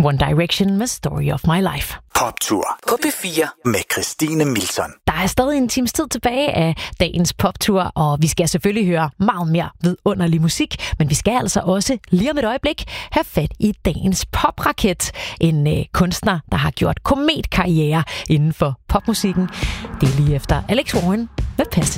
One Direction med Story of My Life. Poptur på P4 med Christine Milton. Der er stadig en times tid tilbage af dagens poptur, og vi skal selvfølgelig høre meget mere vidunderlig musik, men vi skal altså også lige om et øjeblik have fat i dagens popraket. En kunstner, der har gjort kometkarriere inden for popmusikken. Det er lige efter Alex Warren med Pass